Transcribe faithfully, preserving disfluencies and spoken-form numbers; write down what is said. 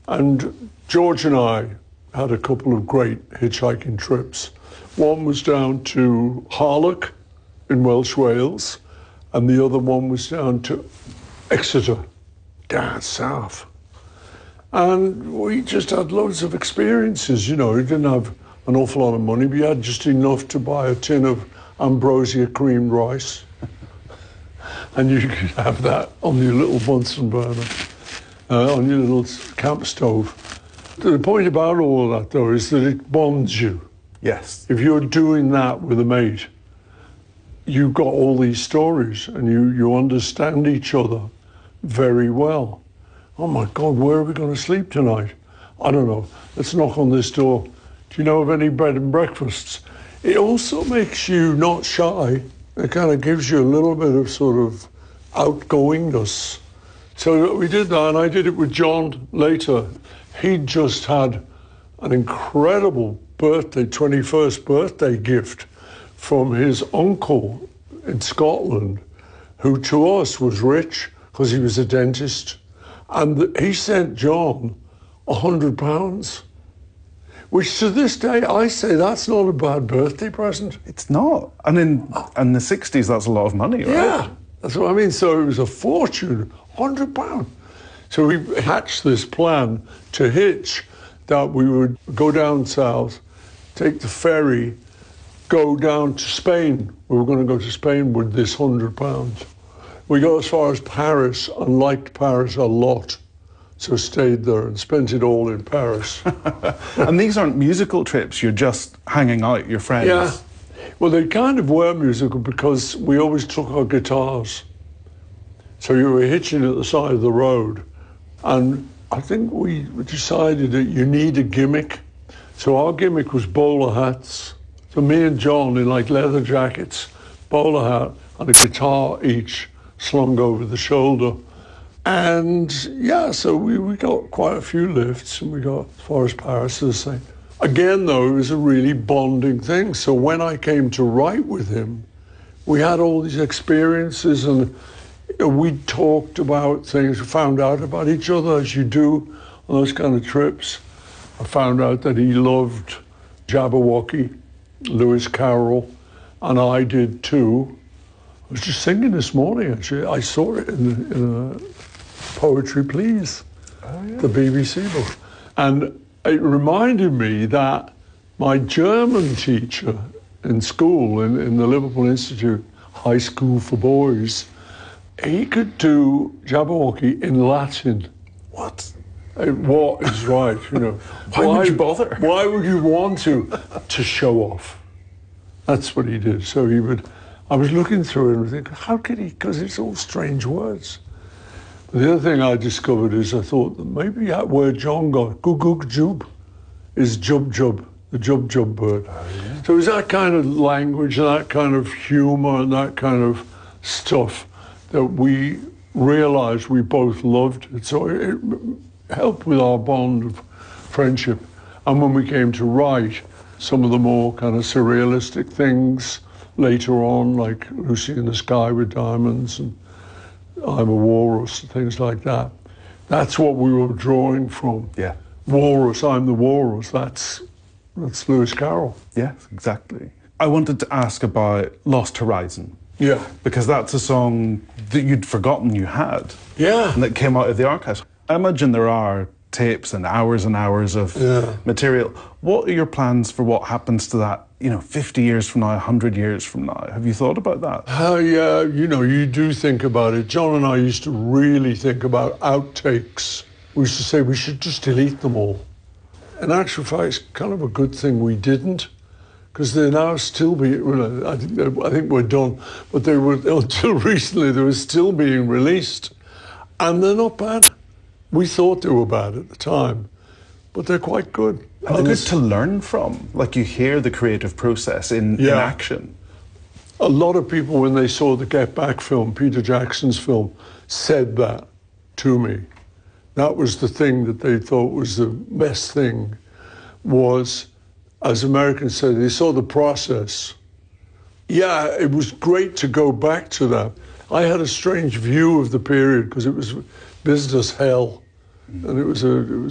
And George and I had a couple of great hitchhiking trips. One was down to Harlech in Welsh Wales, and the other one was down to Exeter, down south. And we just had loads of experiences, you know. We didn't have an awful lot of money, but we had just enough to buy a tin of ambrosia creamed rice. And you could have that on your little Bunsen burner, uh, on your little camp stove. The point about all of that, though, is that it bonds you. Yes. If you're doing that with a mate, you've got all these stories and you, you understand each other very well. Oh my God, where are we going to sleep tonight? I don't know. Let's knock on this door. Do you know of any bed and breakfasts? It also makes you not shy. It kind of gives you a little bit of sort of outgoingness. So we did that, and I did it with John later. He'd just had an incredible birthday, twenty-first birthday gift from his uncle in Scotland, who to us was rich because he was a dentist. And the, he sent John a hundred pounds, which to this day I say that's not a bad birthday present. It's not. And in, in the sixties, that's a lot of money, right? Yeah, that's what I mean. So it was a fortune, a hundred pounds. So we hatched this plan to hitch, that we would go down south, take the ferry, go down to Spain. We were going to go to Spain with this hundred pounds. We got as far as Paris and liked Paris a lot. So stayed there and spent it all in Paris. And these aren't musical trips, you're just hanging out, your friends. Yeah. Well, they kind of were musical because we always took our guitars. So you were hitching at the side of the road. And I think we decided that you need a gimmick. So our gimmick was bowler hats. So me and John in like leather jackets, bowler hat, and a guitar each slung over the shoulder. And yeah, so we, we got quite a few lifts, and we got as far as Paris, as I say. Again, though, it was a really bonding thing. So when I came to write with him, we had all these experiences, and we talked about things, found out about each other, as you do on those kind of trips. I found out that he loved Jabberwocky, Lewis Carroll, and I did too. I was just singing this morning, actually. I saw it in, in a Poetry Please, oh, yeah. The B B C book. And it reminded me that my German teacher in school, in, in the Liverpool Institute High School for Boys, he could do Jabberwocky in Latin. What? Uh, what is right, you know. why, why would you bother? Why would you want to? To show off. That's what he did. So he would, I was looking through it and thinking, how could he, because it's all strange words. The other thing I discovered is I thought that maybe that word John got, gugug jub, is jub jub, the jub jub bird. Oh, yeah. So it was that kind of language and that kind of humour and that kind of stuff that we realised we both loved it. So it helped with our bond of friendship. And when we came to write some of the more kind of surrealistic things later on, like Lucy in the Sky with Diamonds and I'm a Walrus, and things like that, that's what we were drawing from. Yeah. Walrus, I'm the Walrus, that's, that's Lewis Carroll. Yes, exactly. I wanted to ask about Lost Horizon. Yeah. Because that's a song that you'd forgotten you had. Yeah. And that came out of the archives. I imagine there are tapes and hours and hours of yeah. material. What are your plans for what happens to that, you know, fifty years from now, one hundred years from now? Have you thought about that? Oh, uh, yeah, you know, you do think about it. John and I used to really think about outtakes. We used to say we should just delete them all. In actual fact, it's kind of a good thing we didn't, because they're now still being, well, I think, I think we're done, but they were, until recently, they were still being released. And they're not bad. We thought they were bad at the time, but they're quite good. And they're good to learn from. Like, you hear the creative process in, yeah. in action. A lot of people, when they saw the Get Back film, Peter Jackson's film, said that to me. That was the thing that they thought was the best thing, was, as Americans say, they saw the process. Yeah, it was great to go back to that. I had a strange view of the period because it was business hell, and it was a, it was